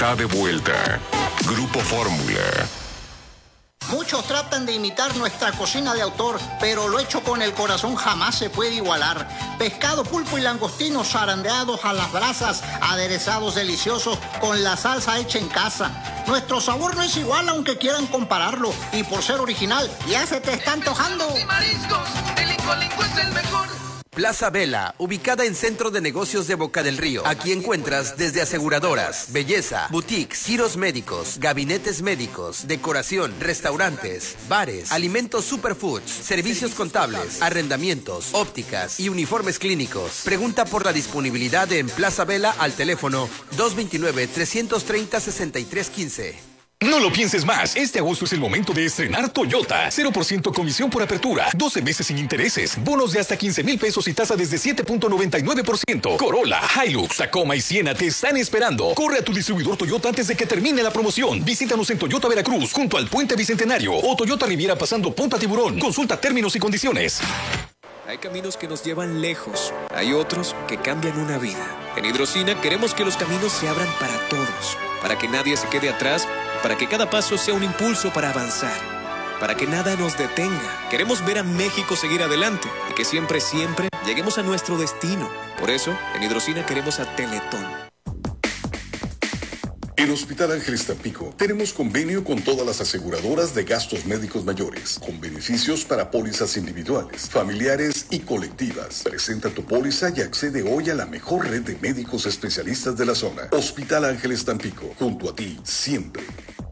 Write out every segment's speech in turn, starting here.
está de vuelta. Grupo Fórmula. Muchos tratan de imitar nuestra cocina de autor, pero lo hecho con el corazón jamás se puede igualar. Pescado, pulpo y langostinos zarandeados a las brasas, aderezados deliciosos con la salsa hecha en casa. Nuestro sabor no es igual aunque quieran compararlo, y por ser original ya se te está antojando. Y mariscos, el Lincoln es el mejor. Plaza Vela, ubicada en Centro de Negocios de Boca del Río. Aquí encuentras desde aseguradoras, belleza, boutiques, giros médicos, gabinetes médicos, decoración, restaurantes, bares, alimentos superfoods, servicios contables, arrendamientos, ópticas y uniformes clínicos. Pregunta por la disponibilidad en Plaza Vela al teléfono 229-330-6315. No lo pienses más. Este agosto es el momento de estrenar Toyota. 0% comisión por apertura. 12 meses sin intereses. Bonos de hasta 15,000 pesos y tasa desde 7.99%. Corolla, Hilux, Tacoma y Siena te están esperando. Corre a tu distribuidor Toyota antes de que termine la promoción. Visítanos en Toyota Veracruz, junto al Puente Bicentenario, o Toyota Riviera pasando Punta Tiburón. Consulta términos y condiciones. Hay caminos que nos llevan lejos. Hay otros que cambian una vida. En Hidrocina queremos que los caminos se abran para todos. Para que nadie se quede atrás. Para que cada paso sea un impulso para avanzar, para que nada nos detenga. Queremos ver a México seguir adelante y que siempre lleguemos a nuestro destino. Por eso, en Hidrocina queremos a Teletón. En Hospital Ángeles Tampico tenemos convenio con todas las aseguradoras de gastos médicos mayores, con beneficios para pólizas individuales, familiares y colectivas. Presenta tu póliza y accede hoy a la mejor red de médicos especialistas de la zona. Hospital Ángeles Tampico, junto a ti, siempre.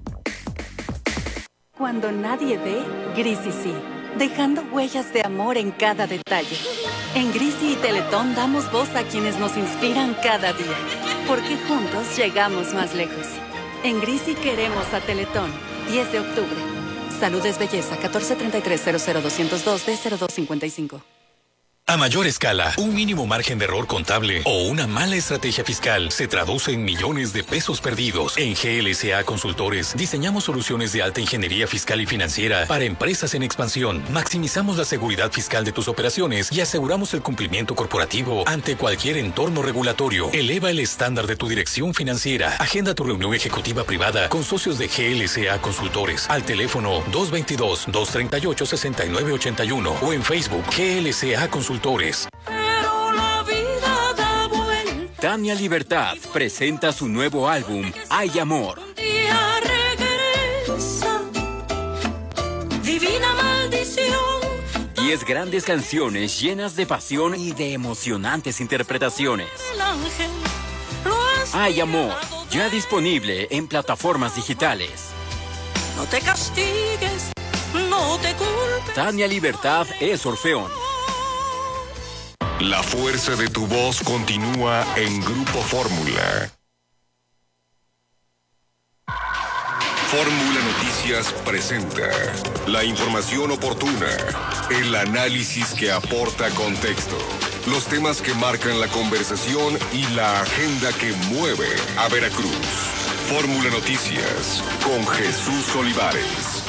Cuando nadie ve, Grisi sí, dejando huellas de amor en cada detalle. En Grisi y Teletón damos voz a quienes nos inspiran cada día, porque juntos llegamos más lejos. En Grisi queremos a Teletón. 10 de octubre. Salud es belleza. 1433-00202-D0255. A mayor escala, un mínimo margen de error contable o una mala estrategia fiscal se traduce en millones de pesos perdidos. En GLSA Consultores diseñamos soluciones de alta ingeniería fiscal y financiera para empresas en expansión. Maximizamos la seguridad fiscal de tus operaciones y aseguramos el cumplimiento corporativo ante cualquier entorno regulatorio. Eleva el estándar de tu dirección financiera. Agenda tu reunión ejecutiva privada con socios de GLSA Consultores al teléfono 222-238-6981 o en Facebook GLSA Consultores. Pero la vida da vuelta. Tania Libertad presenta su nuevo álbum Hay Amor. Día regresa, divina maldición. 10 grandes canciones llenas de pasión y de emocionantes interpretaciones. El ángel Hay Amor, ya disponible en plataformas digitales. No te castigues, no te culpes. Tania Libertad es Orfeón. La fuerza de tu voz continúa en Grupo Fórmula. Fórmula Noticias presenta la información oportuna, el análisis que aporta contexto, los temas que marcan la conversación y la agenda que mueve a Veracruz. Fórmula Noticias con Jesús Olivares.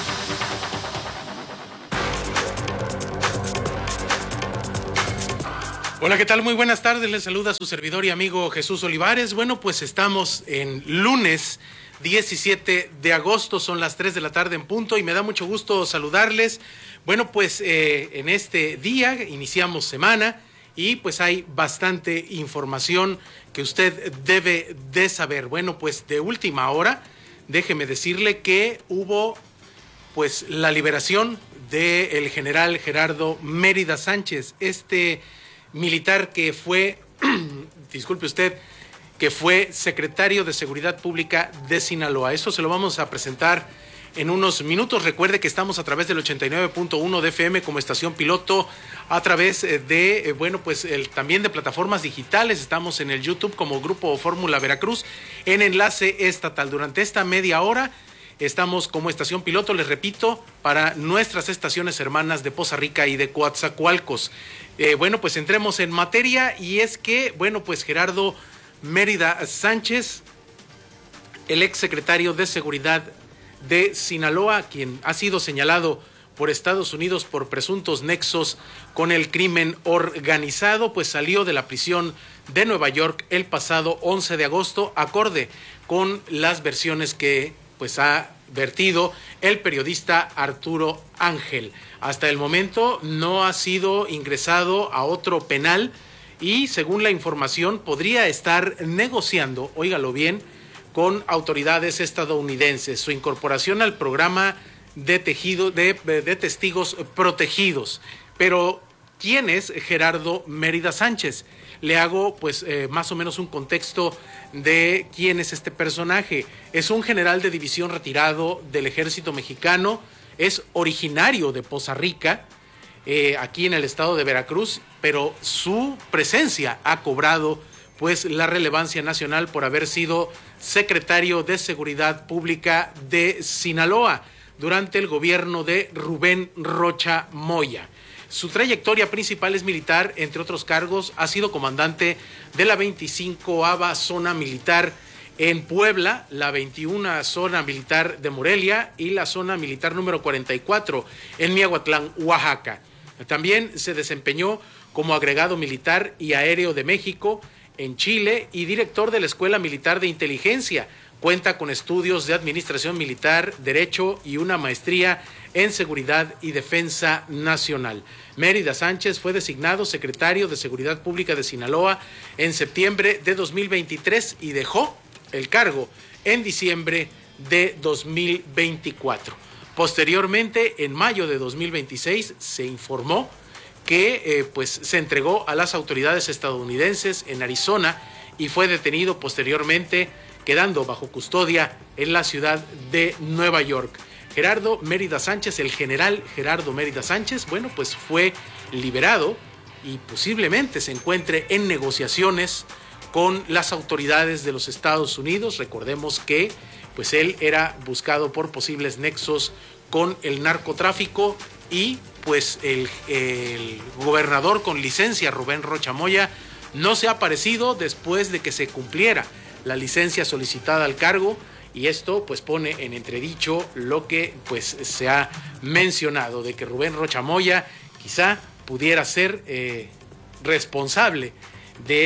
Hola, ¿qué tal? Muy buenas tardes, les saluda su servidor y amigo Jesús Olivares. Bueno, pues estamos en lunes 17 de agosto, son las 3 de la tarde en punto y me da mucho gusto saludarles. Bueno, pues en este día iniciamos semana y pues hay bastante información que usted debe de saber. Bueno, pues de última hora, déjeme decirle que hubo pues la liberación del general Gerardo Mérida Sánchez, este militar que fue, disculpe usted, que fue secretario de Seguridad Pública de Sinaloa. Esto se lo vamos a presentar en unos minutos. Recuerde que estamos a través del 89.1 de FM como estación piloto, a través de, bueno, pues también de plataformas digitales. Estamos en el YouTube como Grupo Fórmula Veracruz en enlace estatal. Durante esta media hora estamos como estación piloto, les repito, para nuestras estaciones hermanas de Poza Rica y de Coatzacoalcos. Bueno, pues entremos en materia y es que, bueno, pues Gerardo Mérida Sánchez, el exsecretario de Seguridad de Sinaloa, quien ha sido señalado por Estados Unidos por presuntos nexos con el crimen organizado, pues salió de la prisión de Nueva York el pasado 11 de agosto, acorde con las versiones que pues ha vertido el periodista Arturo Ángel. Hasta el momento no ha sido ingresado a otro penal y, según la información, podría estar negociando, óigalo bien, con autoridades estadounidenses su incorporación al programa de testigos protegidos. Pero, ¿quién es Gerardo Mérida Sánchez? Le hago pues más o menos un contexto de quién es este personaje. Es un general de división retirado del ejército mexicano, es originario de Poza Rica, aquí en el estado de Veracruz, pero su presencia ha cobrado pues la relevancia nacional por haber sido secretario de Seguridad Pública de Sinaloa durante el gobierno de Rubén Rocha Moya. Su trayectoria principal es militar, entre otros cargos, ha sido comandante de la 25ª Zona Militar en Puebla, la 21 Zona Militar de Morelia y la Zona Militar número 44 en Miahuatlán, Oaxaca. También se desempeñó como agregado militar y aéreo de México en Chile y director de la Escuela Militar de Inteligencia. Cuenta con estudios de Administración Militar, Derecho y una maestría en Seguridad y Defensa Nacional. Mérida Sánchez fue designado secretario de Seguridad Pública de Sinaloa en septiembre de 2023 y dejó el cargo en diciembre de 2024. Posteriormente, en mayo de 2026, se informó que pues se entregó a las autoridades estadounidenses en Arizona y fue detenido posteriormente, quedando bajo custodia en la ciudad de Nueva York. Gerardo Mérida Sánchez, el general Gerardo Mérida Sánchez, bueno, pues fue liberado y posiblemente se encuentre en negociaciones con las autoridades de los Estados Unidos. Recordemos que pues él era buscado por posibles nexos con el narcotráfico y pues el gobernador con licencia, Rubén Rocha Moya, no se ha aparecido después de que se cumpliera la licencia solicitada al cargo, y esto pues pone en entredicho lo que pues se ha mencionado de que Rubén Rocha Moya quizá pudiera ser responsable de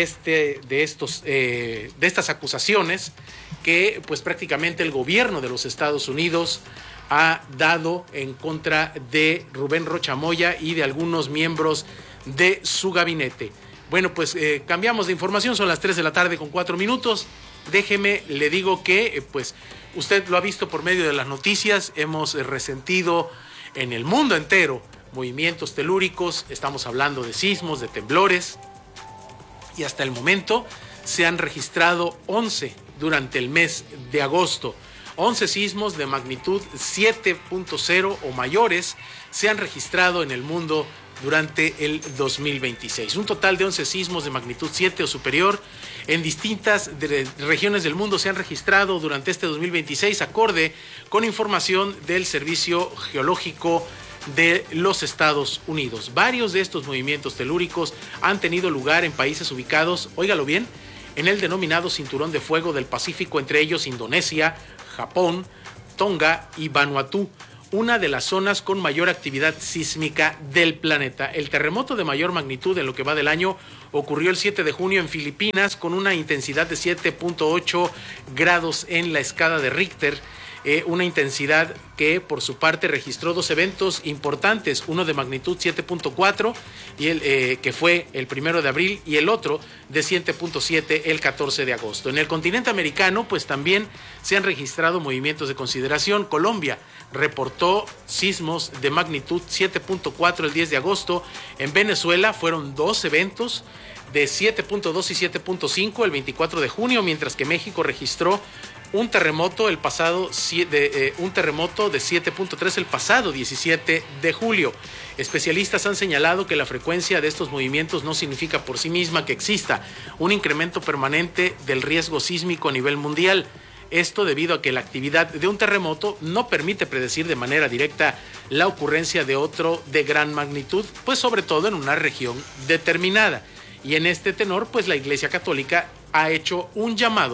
estas acusaciones que pues prácticamente el gobierno de los Estados Unidos ha dado en contra de Rubén Rocha Moya y de algunos miembros de su gabinete. Bueno, pues cambiamos de información, son las 3 de la tarde con 4 minutos. Déjeme, le digo que pues usted lo ha visto por medio de las noticias, hemos resentido en el mundo entero movimientos telúricos, estamos hablando de sismos, de temblores, y hasta el momento se han registrado 11 durante el mes de agosto. 11 sismos de magnitud 7.0 o mayores se han registrado en el mundo durante el 2026. Un total de 11 sismos de magnitud 7 o superior en distintas regiones del mundo se han registrado durante este 2026, acorde con información del Servicio Geológico de los Estados Unidos. Varios de estos movimientos telúricos han tenido lugar en países ubicados, óigalo bien, en el denominado Cinturón de Fuego del Pacífico, entre ellos Indonesia, Japón, Tonga y Vanuatu, una de las zonas con mayor actividad sísmica del planeta. El terremoto de mayor magnitud en lo que va del año ocurrió el 7 de junio en Filipinas con una intensidad de 7.8 grados en la escala de Richter, una intensidad que por su parte registró dos eventos importantes, uno de magnitud 7.4 y que fue el 1 de abril y el otro de 7.7 el 14 de agosto. En el continente americano pues también se han registrado movimientos de consideración. Colombia reportó sismos de magnitud 7.4 el 10 de agosto. En Venezuela fueron dos eventos de 7.2 y 7.5 el 24 de junio, mientras que México registró un terremoto de 7.3 el pasado 17 de julio. Especialistas han señalado que la frecuencia de estos movimientos no significa por sí misma que exista un incremento permanente del riesgo sísmico a nivel mundial. Esto debido a que la actividad de un terremoto no permite predecir de manera directa la ocurrencia de otro de gran magnitud, pues sobre todo en una región determinada. Y en este tenor, pues la Iglesia Católica ha hecho un llamado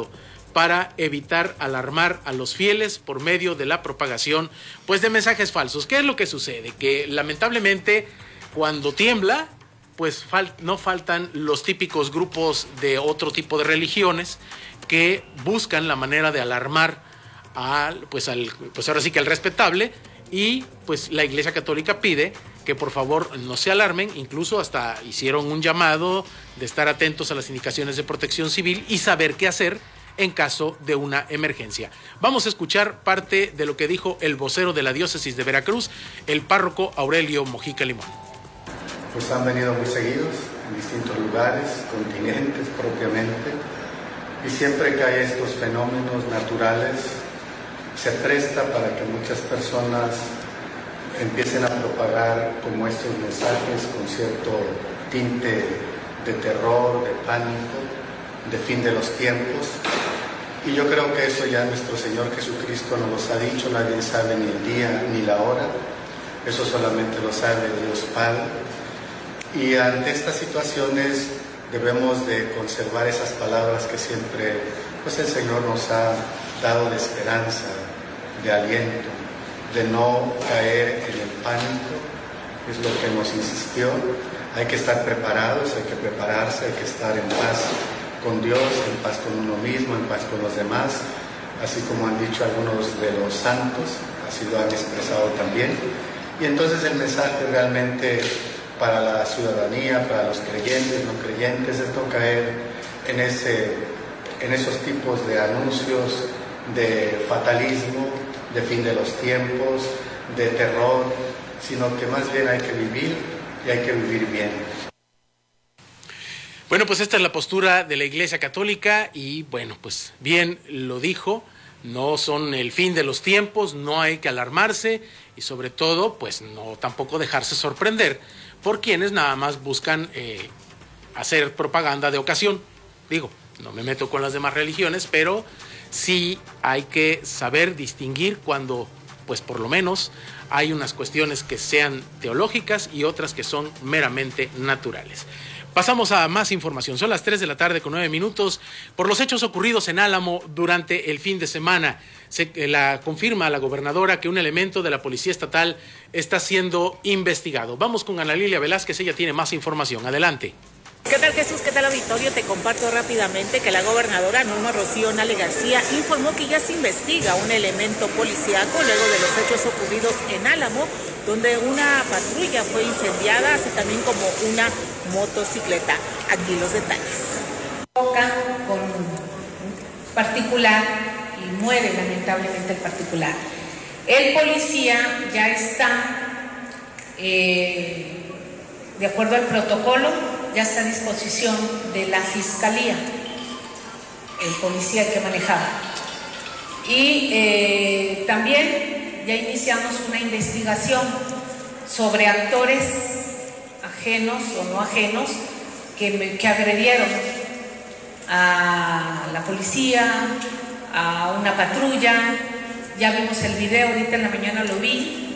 para evitar alarmar a los fieles por medio de la propagación pues de mensajes falsos. ¿Qué es lo que sucede? Que lamentablemente cuando tiembla pues no faltan los típicos grupos de otro tipo de religiones que buscan la manera de alarmar pues ahora sí que al respetable, y pues la Iglesia Católica pide que por favor no se alarmen. Incluso hasta hicieron un llamado de estar atentos a las indicaciones de protección civil y saber qué hacer en caso de una emergencia. Vamos a escuchar parte de lo que dijo el vocero de la diócesis de Veracruz, el párroco Aurelio Mojica Limón. Pues han venido muy seguidos en distintos lugares, continentes propiamente, y siempre que hay estos fenómenos naturales se presta para que muchas personas empiecen a propagar como estos mensajes con cierto tinte de terror, de pánico, de fin de los tiempos. Y yo creo que eso ya nuestro Señor Jesucristo nos los ha dicho, nadie sabe ni el día ni la hora, eso solamente lo sabe Dios Padre. Y ante estas situaciones debemos de conservar esas palabras que siempre pues el Señor nos ha dado de esperanza, de aliento, de no caer en el pánico, es lo que nos insistió. Hay que estar preparados, hay que prepararse, hay que estar en paz con Dios, en paz con uno mismo, en paz con los demás, así como han dicho algunos de los santos, así lo han expresado también. Y entonces el mensaje realmente para la ciudadanía, para los creyentes, no creyentes, es no caer en esos tipos de anuncios de fatalismo, de fin de los tiempos, de terror, sino que más bien hay que vivir y hay que vivir bien. Bueno, pues esta es la postura de la Iglesia Católica y bueno, pues bien lo dijo, no son el fin de los tiempos, no hay que alarmarse y sobre todo pues no tampoco dejarse sorprender por quienes nada más buscan hacer propaganda de ocasión. Digo, no me meto con las demás religiones, pero sí hay que saber distinguir cuando pues por lo menos hay unas cuestiones que sean teológicas y otras que son meramente naturales. Pasamos a más información. Son las 3 de la tarde con 9 minutos. Por los hechos ocurridos en Álamo durante el fin de semana, confirma la gobernadora que un elemento de la Policía Estatal está siendo investigado. Vamos con Ana Lilia Velázquez, ella tiene más información. Adelante. ¿Qué tal, Jesús? ¿Qué tal, auditorio? Te comparto rápidamente que la gobernadora Norma Rocío Nale García informó que ya se investiga un elemento policíaco luego de los hechos ocurridos en Álamo, donde una patrulla fue incendiada, así también como una motocicleta. Aquí los detalles. Toca con un particular y muere lamentablemente el particular. El policía ya está, de acuerdo al protocolo, ya está a disposición de la Fiscalía, el policía que manejaba. Y también ya iniciamos una investigación sobre actores ajenos o no ajenos que agredieron a la policía, a una patrulla. Ya vimos el video, ahorita en la mañana lo vi.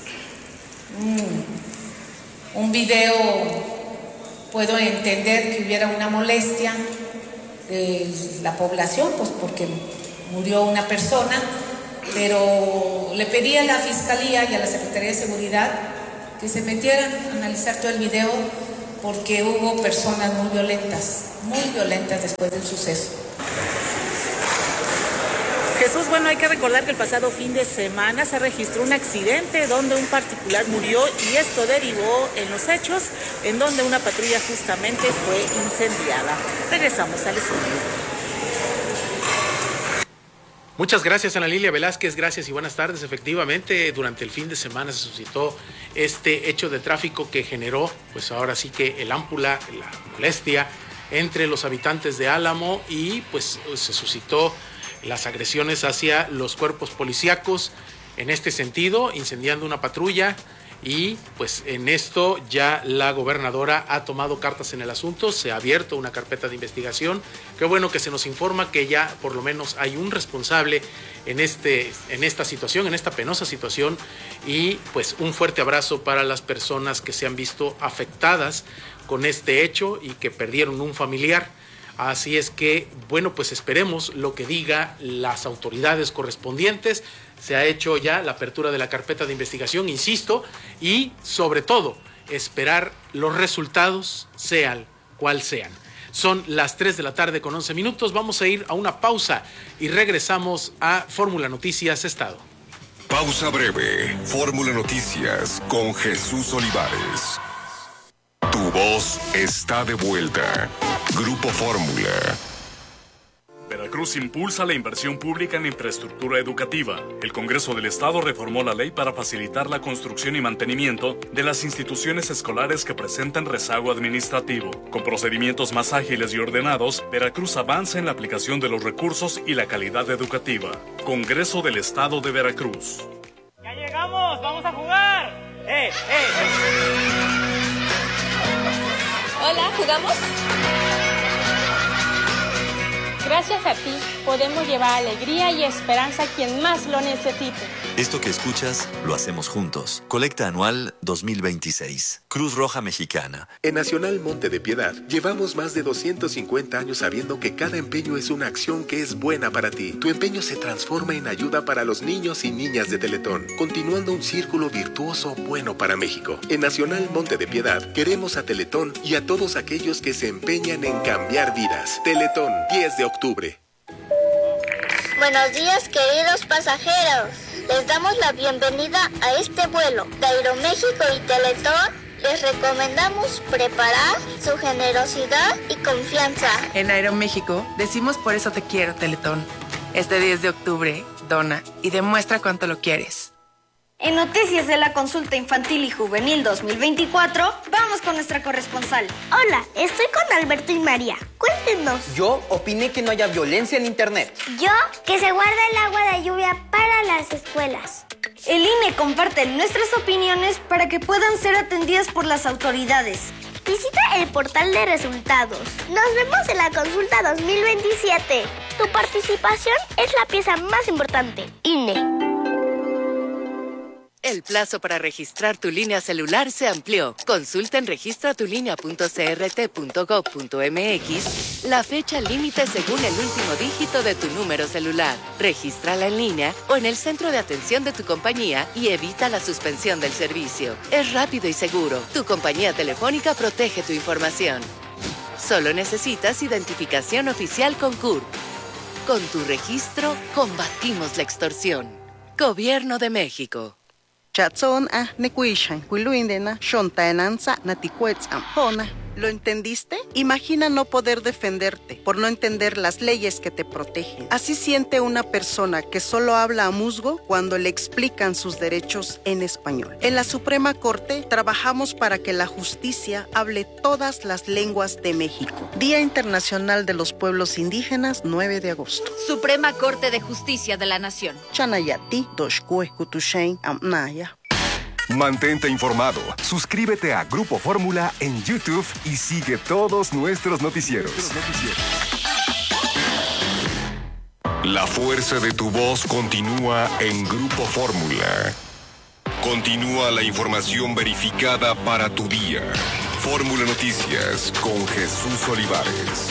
Un video, puedo entender que hubiera una molestia de la población, pues porque murió una persona, pero le pedí a la Fiscalía y a la Secretaría de Seguridad que se metieran a analizar todo el video porque hubo personas muy violentas después del suceso. Jesús, bueno, hay que recordar que el pasado fin de semana se registró un accidente donde un particular murió y esto derivó en los hechos en donde una patrulla justamente fue incendiada. Regresamos al estudio. Muchas gracias, Ana Lilia Velázquez, gracias y buenas tardes. Efectivamente, durante el fin de semana se suscitó este hecho de tráfico que generó, pues ahora sí que el ámpula, la molestia entre los habitantes de Álamo y pues se suscitó las agresiones hacia los cuerpos policíacos en este sentido, incendiando una patrulla. Y pues en esto ya la gobernadora ha tomado cartas en el asunto, se ha abierto una carpeta de investigación. Qué bueno que se nos informa que ya por lo menos hay un responsable en esta situación, en esta penosa situación, y pues un fuerte abrazo para las personas que se han visto afectadas con este hecho y que perdieron un familiar. Así es que, bueno, pues esperemos lo que diga las autoridades correspondientes. Se ha hecho ya la apertura de la carpeta de investigación, insisto, y sobre todo esperar los resultados, sean cual sean. Son las 3 de la tarde con 11 minutos. Vamos a ir a una pausa y regresamos a Fórmula Noticias Estado. Pausa breve. Fórmula Noticias con Jesús Olivares. Tu voz está de vuelta. Grupo Fórmula. Veracruz impulsa la inversión pública en infraestructura educativa. El Congreso del Estado reformó la ley para facilitar la construcción y mantenimiento de las instituciones escolares que presentan rezago administrativo. Con procedimientos más ágiles y ordenados, Veracruz avanza en la aplicación de los recursos y la calidad educativa. Congreso del Estado de Veracruz. ¡Ya llegamos! ¡Vamos a jugar! Hola, ¿jugamos? Gracias a ti, podemos llevar alegría y esperanza a quien más lo necesite. Esto que escuchas, lo hacemos juntos. Colecta anual 2026. Cruz Roja Mexicana. En Nacional Monte de Piedad, llevamos más de 250 años sabiendo que cada empeño es una acción que es buena para ti. Tu empeño se transforma en ayuda para los niños y niñas de Teletón, continuando un círculo virtuoso bueno para México. En Nacional Monte de Piedad, queremos a Teletón y a todos aquellos que se empeñan en cambiar vidas. Teletón, 10 de octubre. Buenos días, queridos pasajeros. Les damos la bienvenida a este vuelo de Aeroméxico y Teletón. Les recomendamos preparar su generosidad y confianza. En Aeroméxico decimos por eso te quiero, Teletón. Este 10 de octubre, dona y demuestra cuánto lo quieres. En Noticias de la Consulta Infantil y Juvenil 2024, vamos con nuestra corresponsal. Hola, estoy con Alberto y María. Cuéntenos. Yo opiné que no haya violencia en Internet. Yo, que se guarda el agua de lluvia para las escuelas. El INE comparte nuestras opiniones para que puedan ser atendidas por las autoridades. Visita el portal de resultados. Nos vemos en la consulta 2027. Tu participación es la pieza más importante. INE. El plazo para registrar tu línea celular se amplió. Consulta en registratulinea.crt.gov.mx la fecha límite según el último dígito de tu número celular. Regístrala en línea o en el centro de atención de tu compañía y evita la suspensión del servicio. Es rápido y seguro. Tu compañía telefónica protege tu información. Solo necesitas identificación oficial con CURP. Con tu registro, combatimos la extorsión. Gobierno de México. Chatzon nekuishan kuiluindena shontaenanza natikuetzam hona. ¿Lo entendiste? Imagina no poder defenderte por no entender las leyes que te protegen. Así siente una persona que solo habla a musgo cuando le explican sus derechos en español. En la Suprema Corte trabajamos para que la justicia hable todas las lenguas de México. Día Internacional de los Pueblos Indígenas, 9 de agosto. Suprema Corte de Justicia de la Nación. Chanayati, Doshkue, Kutushain, Amnaya. Mantente informado. Suscríbete a Grupo Fórmula en YouTube y sigue todos nuestros noticieros. La fuerza de tu voz continúa en Grupo Fórmula. Continúa la información verificada para tu día. Fórmula Noticias con Jesús Olivares.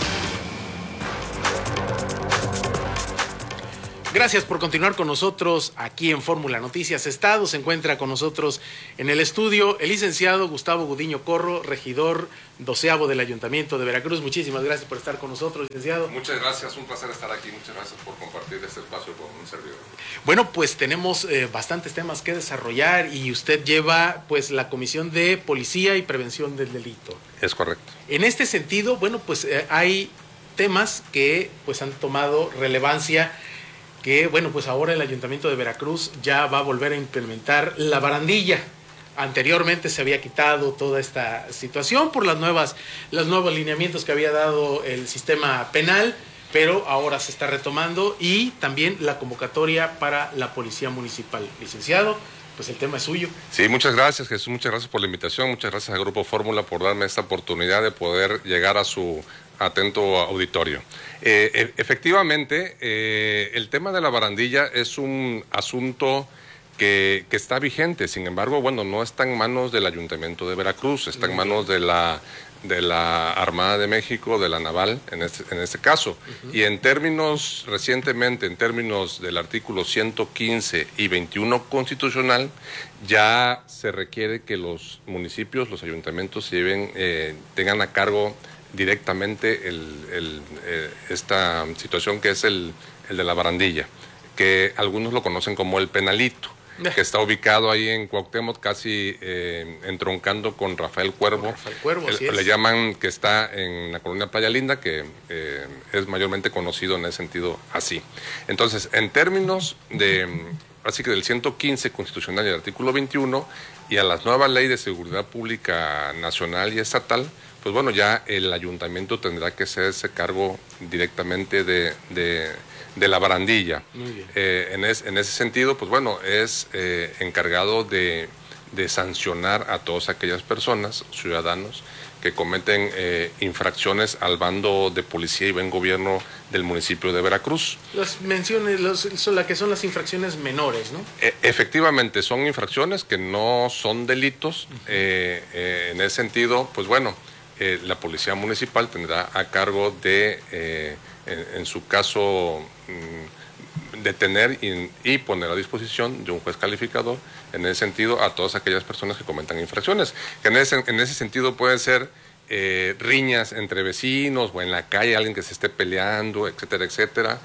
Gracias por continuar con nosotros aquí en Fórmula Noticias Estado. Se encuentra con nosotros en el estudio el licenciado Gustavo Gudiño Corro, regidor 12º del Ayuntamiento de Veracruz. Muchísimas gracias por estar con nosotros, licenciado. Muchas gracias, un placer estar aquí. Muchas gracias por compartir este espacio con un servidor. Bueno, pues tenemos bastantes temas que desarrollar y usted lleva pues la Comisión de Policía y Prevención del Delito. Es correcto. En este sentido, bueno, pues hay temas que pues han tomado relevancia, que bueno, pues ahora el Ayuntamiento de Veracruz ya va a volver a implementar la barandilla. Anteriormente se había quitado toda esta situación por los nuevos lineamientos que había dado el sistema penal, pero ahora se está retomando, y también la convocatoria para la Policía Municipal. Licenciado, pues el tema es suyo. Sí, muchas gracias, Jesús, muchas gracias por la invitación, muchas gracias al Grupo Fórmula por darme esta oportunidad de poder llegar a su atento auditorio. Efectivamente, el tema de la barandilla es un asunto que está vigente. Sin embargo, bueno, no está en manos del Ayuntamiento de Veracruz, está en manos de la de la Armada de México, de la Naval, en este caso. Y en términos, recientemente, en términos del artículo 115 y 21 constitucional, ya se requiere que los municipios, los ayuntamientos tengan a cargo directamente esta situación que es el de la barandilla, que algunos lo conocen como el penalito, que está ubicado ahí en Cuauhtémoc, casi entroncando con Rafael Cuervo. Le llaman, que está en la colonia Playa Linda, que es mayormente conocido en ese sentido así. Entonces, en términos así que del 115 constitucional y el artículo 21, y a las nuevas leyes de seguridad pública nacional y estatal, pues bueno, ya el ayuntamiento tendrá que hacerse cargo directamente de la barandilla. Muy bien. En ese sentido, pues bueno, es encargado de sancionar a todas aquellas personas, ciudadanos, que cometen infracciones al bando de policía y buen gobierno del municipio de Veracruz. Las menciones, que son las infracciones menores, ¿no? Efectivamente, son infracciones que no son delitos. En ese sentido, pues bueno, la policía municipal tendrá a cargo de, en su caso, detener y poner a disposición de un juez calificador, en ese sentido, a todas aquellas personas que cometan infracciones. Que en ese sentido pueden ser riñas entre vecinos o en la calle, alguien que se esté peleando, etcétera, etcétera,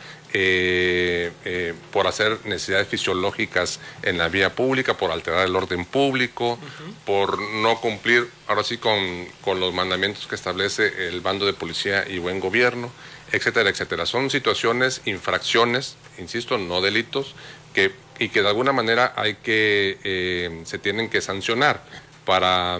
por hacer necesidades fisiológicas en la vía pública, por alterar el orden público, por no cumplir, ahora sí, con los mandamientos que establece el bando de policía y buen gobierno, etcétera, etcétera. Son situaciones, infracciones, insisto, no delitos, y que de alguna manera se tienen que sancionar para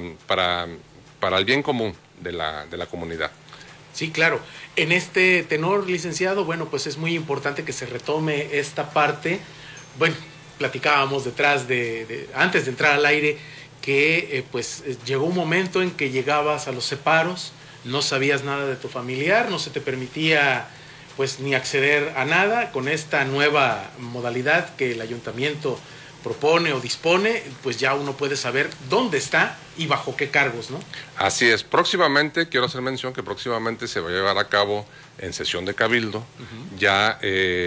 el bien común de la comunidad. Sí, claro. En este tenor, licenciado, bueno, pues es muy importante que se retome esta parte. Bueno, platicábamos antes de entrar al aire, que pues llegó un momento en que llegabas a los separos, no sabías nada de tu familiar, no se te permitía pues ni acceder a nada. Con esta nueva modalidad que el ayuntamiento propone o dispone, pues ya uno puede saber dónde está y bajo qué cargos, ¿no? Así es. Próximamente, quiero hacer mención que próximamente se va a llevar a cabo en sesión de cabildo ya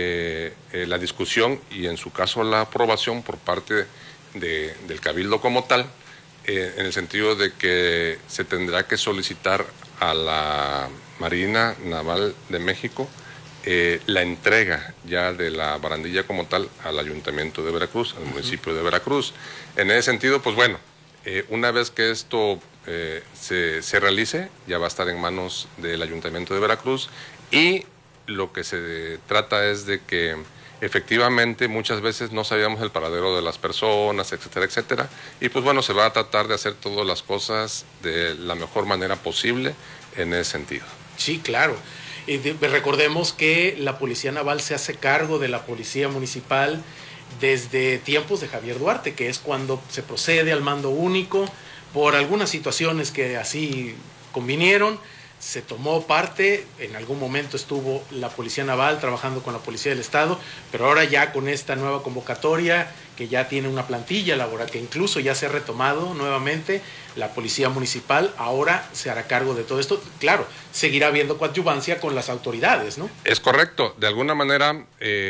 la discusión y en su caso la aprobación por parte del cabildo como tal, en el sentido de que se tendrá que solicitar a la Marina Naval de México la entrega ya de la barandilla como tal al Ayuntamiento de Veracruz, al municipio de Veracruz. En ese sentido, pues bueno, una vez que esto se realice, ya va a estar en manos del Ayuntamiento de Veracruz, y lo que se trata es de que efectivamente muchas veces no sabíamos el paradero de las personas, etcétera, etcétera, y pues bueno, se va a tratar de hacer todas las cosas de la mejor manera posible en ese sentido. Sí, claro. Recordemos que la Policía Naval se hace cargo de la Policía Municipal desde tiempos de Javier Duarte, que es cuando se procede al mando único por algunas situaciones que así convinieron. Se tomó parte, en algún momento estuvo la Policía Naval trabajando con la Policía del Estado, pero ahora ya con esta nueva convocatoria, que ya tiene una plantilla laboral, que incluso ya se ha retomado nuevamente, la Policía Municipal ahora se hará cargo de todo esto. Claro, seguirá habiendo coadyuvancia con las autoridades, ¿no? Es correcto. De alguna manera,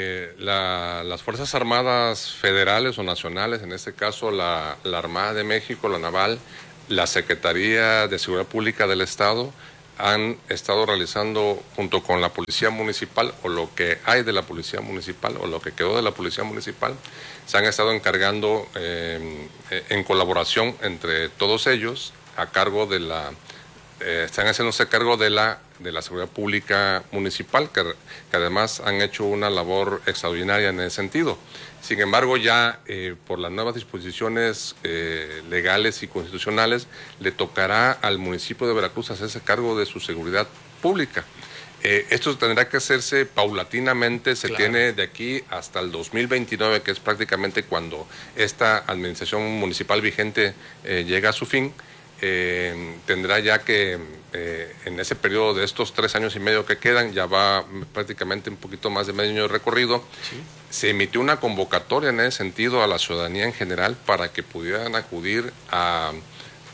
las Fuerzas Armadas federales o nacionales, en este caso la Armada de México, la Naval, la Secretaría de Seguridad Pública del Estado, han estado realizando junto con la Policía Municipal, o lo que hay de la Policía Municipal, o lo que quedó de la Policía Municipal, se han estado encargando en colaboración entre todos ellos, a cargo están haciéndose cargo de la Seguridad Pública Municipal, que además han hecho una labor extraordinaria en ese sentido. Sin embargo, ya por las nuevas disposiciones legales y constitucionales, le tocará al municipio de Veracruz hacerse cargo de su seguridad pública. Esto tendrá que hacerse paulatinamente, tiene de aquí hasta el 2029, que es prácticamente cuando esta administración municipal vigente llega a su fin. Tendrá ya que en ese periodo de estos 3 años y medio que quedan, ya va prácticamente un poquito más de medio año de recorrido. Sí. Se emitió una convocatoria en ese sentido a la ciudadanía en general para que pudieran acudir a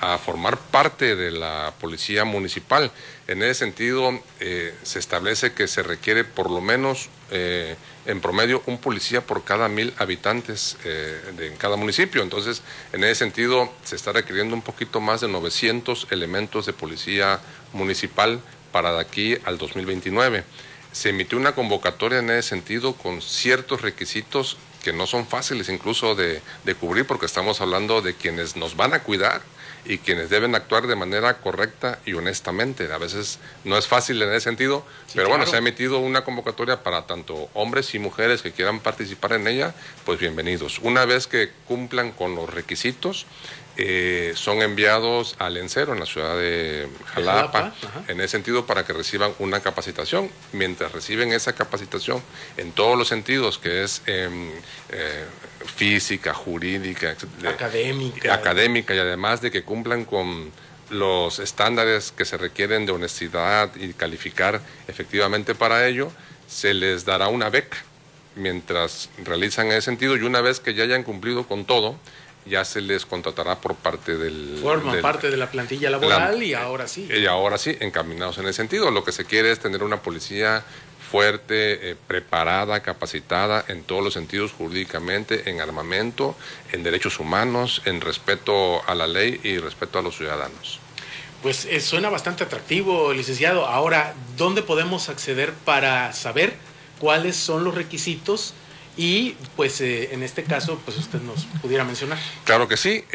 a formar parte de la policía municipal. En ese sentido, se establece que se requiere por lo menos, en promedio, un policía por cada 1,000 habitantes en cada municipio. Entonces, en ese sentido, se está requiriendo un poquito más de 900 elementos de policía municipal para de aquí al 2029. Se emitió una convocatoria en ese sentido con ciertos requisitos que no son fáciles incluso de cubrir, porque estamos hablando de quienes nos van a cuidar y quienes deben actuar de manera correcta y honestamente. A veces no es fácil en ese sentido, sí, pero claro, bueno, se ha emitido una convocatoria para tanto hombres y mujeres que quieran participar en ella, pues bienvenidos. Una vez que cumplan con los requisitos, son enviados al ENCERO en la ciudad de Jalapa, en ese sentido, para que reciban una capacitación. Mientras reciben esa capacitación en todos los sentidos, que es física, jurídica, académica, y además de que cumplan con los estándares que se requieren de honestidad y calificar efectivamente para ello, se les dará una beca mientras realizan ese sentido, y una vez que ya hayan cumplido con todo, ya se les contratará por parte del... Forma parte de la plantilla laboral y ahora sí. Y ahora sí, encaminados en ese sentido. Lo que se quiere es tener una policía fuerte, preparada, capacitada en todos los sentidos, jurídicamente, en armamento, en derechos humanos, en respeto a la ley y respeto a los ciudadanos. Pues suena bastante atractivo, licenciado. Ahora, ¿dónde podemos acceder para saber cuáles son los requisitos? Y pues en este caso, pues usted nos pudiera mencionar. Claro que sí.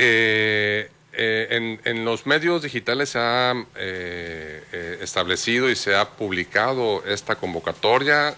En los medios digitales se ha establecido y se ha publicado esta convocatoria.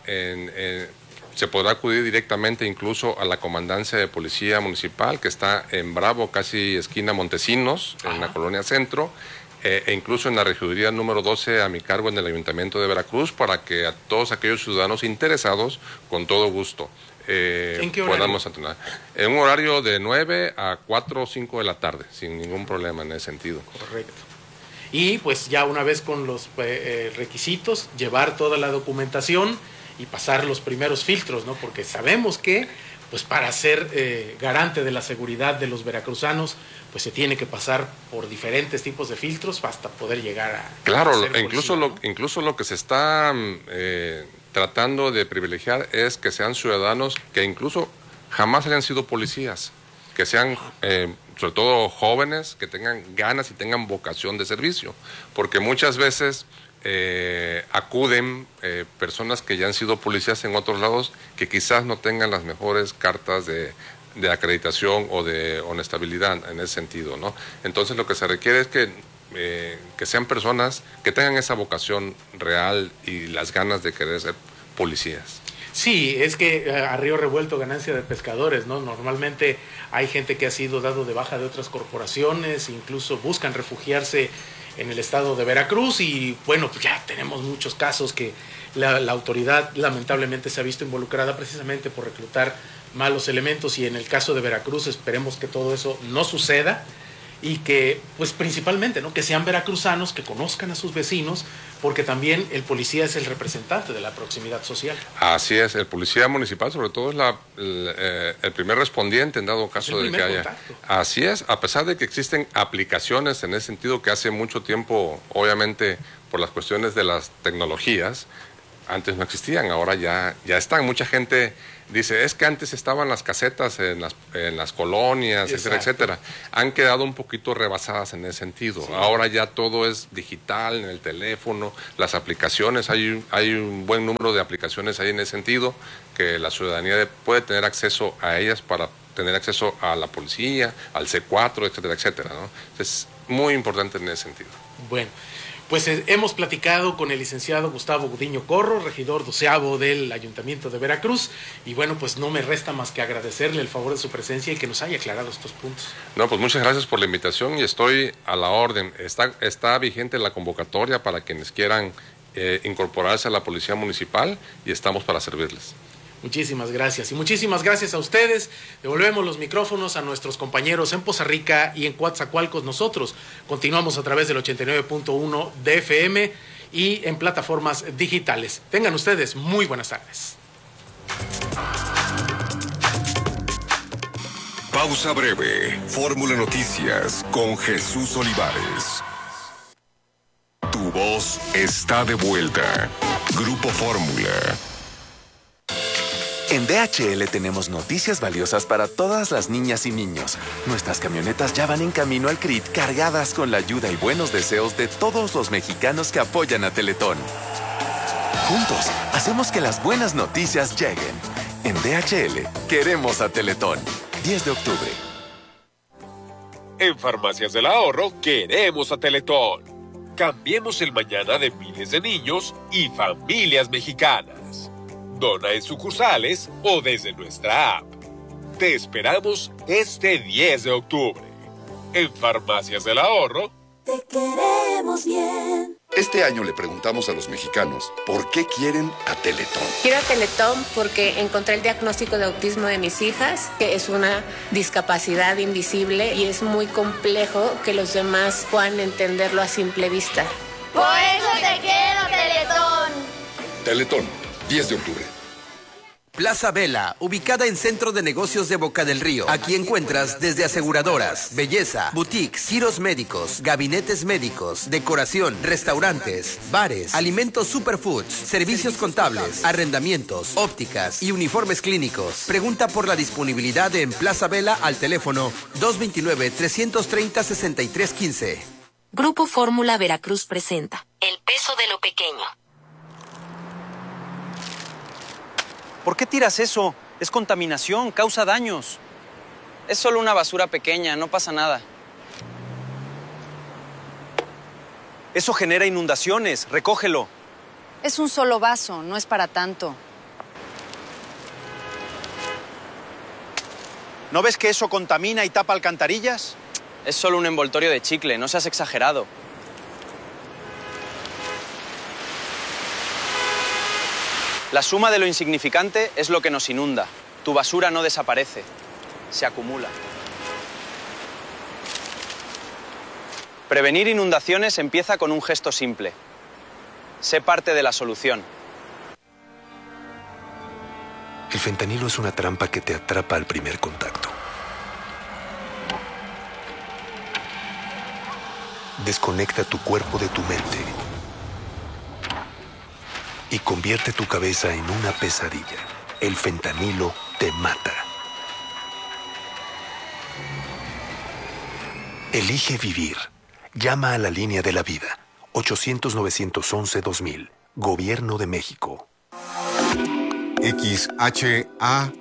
Se podrá acudir directamente incluso a la Comandancia de Policía Municipal, que está en Bravo, casi esquina Montesinos, en la Colonia Centro, e incluso en la regiduría número 12 a mi cargo en el Ayuntamiento de Veracruz, para que a todos aquellos ciudadanos interesados, con todo gusto, ¿en qué horario? Podamos entrenar. En un horario de 9 a 4 o 5 de la tarde, sin ningún problema en ese sentido. Correcto. Y pues ya una vez con los requisitos, llevar toda la documentación y pasar los primeros filtros, ¿no? Porque sabemos que pues para ser garante de la seguridad de los veracruzanos, pues se tiene que pasar por diferentes tipos de filtros hasta poder llegar a... Claro, a ser incluso, policía, ¿no? Incluso lo que se está tratando de privilegiar es que sean ciudadanos que incluso jamás hayan sido policías, que sean sobre todo jóvenes, que tengan ganas y tengan vocación de servicio, porque muchas veces acuden personas que ya han sido policías en otros lados, que quizás no tengan las mejores cartas de acreditación o de honestabilidad en ese sentido, ¿no? Entonces lo que se requiere es que sean personas que tengan esa vocación real y las ganas de querer ser policías. Sí, es que a río revuelto ganancia de pescadores, ¿no? Normalmente hay gente que ha sido dado de baja de otras corporaciones, incluso buscan refugiarse en el estado de Veracruz y bueno, pues ya tenemos muchos casos que la autoridad lamentablemente se ha visto involucrada precisamente por reclutar malos elementos, y en el caso de Veracruz esperemos que todo eso no suceda y que pues principalmente, ¿no?, que sean veracruzanos, que conozcan a sus vecinos, porque también el policía es el representante de la proximidad social. Así es, el policía municipal sobre todo es el primer respondiente en dado caso de que haya. Contacto. Así es, a pesar de que existen aplicaciones en ese sentido que hace mucho tiempo, obviamente por las cuestiones de las tecnologías, antes no existían, ahora ya están. Mucha gente dice, es que antes estaban las casetas en las colonias, etcétera, etcétera. Han quedado un poquito rebasadas en ese sentido. Sí. Ahora ya todo es digital, en el teléfono, las aplicaciones, hay un buen número de aplicaciones ahí en ese sentido, que la ciudadanía puede tener acceso a ellas para tener acceso a la policía, al C4, etcétera, etcétera, ¿no? Es muy importante en ese sentido. Bueno. Pues hemos platicado con el licenciado Gustavo Gudiño Corro, regidor 12º del Ayuntamiento de Veracruz, y bueno, pues no me resta más que agradecerle el favor de su presencia y que nos haya aclarado estos puntos. No, pues muchas gracias por la invitación y estoy a la orden. Está vigente la convocatoria para quienes quieran incorporarse a la Policía Municipal y estamos para servirles. Muchísimas gracias. Y muchísimas gracias a ustedes. Devolvemos los micrófonos a nuestros compañeros en Poza Rica y en Coatzacoalcos. Nosotros continuamos a través del 89.1 de FM y en plataformas digitales. Tengan ustedes muy buenas tardes. Pausa breve. Fórmula Noticias con Jesús Olivares. Tu voz está de vuelta. Grupo Fórmula. En DHL tenemos noticias valiosas para todas las niñas y niños. Nuestras camionetas ya van en camino al CRIT cargadas con la ayuda y buenos deseos de todos los mexicanos que apoyan a Teletón. Juntos, hacemos que las buenas noticias lleguen. En DHL, queremos a Teletón. 10 de octubre. En Farmacias del Ahorro, queremos a Teletón. Cambiemos el mañana de miles de niños y familias mexicanas. Dona en sucursales o desde nuestra app. Te esperamos este 10 de octubre. En Farmacias del Ahorro. Te queremos bien. Este año le preguntamos a los mexicanos por qué quieren a Teletón. Quiero a Teletón porque encontré el diagnóstico de autismo de mis hijas, que es una discapacidad invisible y es muy complejo que los demás puedan entenderlo a simple vista. Por eso te quiero, Teletón. Teletón, 10 de octubre. Plaza Vela, ubicada en Centro de Negocios de Boca del Río. Aquí encuentras desde aseguradoras, belleza, boutiques, giros médicos, gabinetes médicos, decoración, restaurantes, bares, alimentos superfoods, servicios contables, arrendamientos, ópticas y uniformes clínicos. Pregunta por la disponibilidad en Plaza Vela al teléfono 229-330-6315. Grupo Fórmula Veracruz presenta El peso de lo pequeño. ¿Por qué tiras eso? Es contaminación, causa daños. Es solo una basura pequeña, no pasa nada. Eso genera inundaciones, recógelo. Es un solo vaso, no es para tanto. ¿No ves que eso contamina y tapa alcantarillas? Es solo un envoltorio de chicle, no seas exagerado. La suma de lo insignificante es lo que nos inunda. Tu basura no desaparece, se acumula. Prevenir inundaciones empieza con un gesto simple. Sé parte de la solución. El fentanilo es una trampa que te atrapa al primer contacto. Desconecta tu cuerpo de tu mente y convierte tu cabeza en una pesadilla. El fentanilo te mata. Elige vivir. Llama a la línea de la vida. 800-911-2000. Gobierno de México. XHABR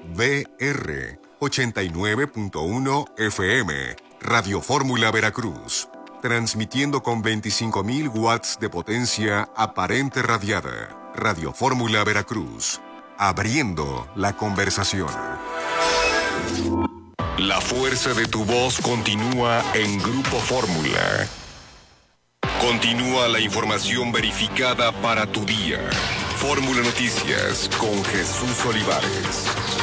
89.1 FM. Radio Fórmula Veracruz. Transmitiendo con 25.000 watts de potencia aparente radiada. Radio Fórmula Veracruz. Abriendo la conversación. La fuerza de tu voz continúa en Grupo Fórmula. Continúa la información verificada para tu día. Fórmula Noticias con Jesús Olivares.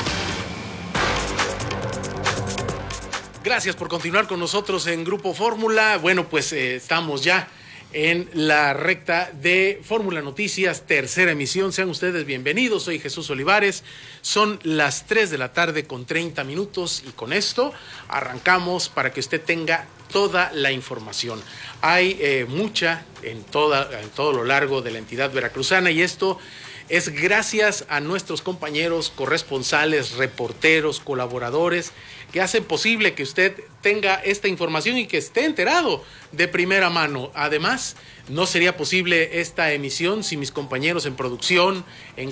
Gracias por continuar con nosotros en Grupo Fórmula. Bueno, pues estamos ya en la recta de Fórmula Noticias, tercera emisión. Sean ustedes bienvenidos, soy Jesús Olivares. Son las 3 de la tarde con 30 minutos y con esto arrancamos para que usted tenga toda la información. Hay mucha en todo lo largo de la entidad veracruzana y esto es gracias a nuestros compañeros corresponsales, reporteros, colaboradores que hacen posible que usted tenga esta información y que esté enterado de primera mano. Además, no sería posible esta emisión sin mis compañeros en producción, en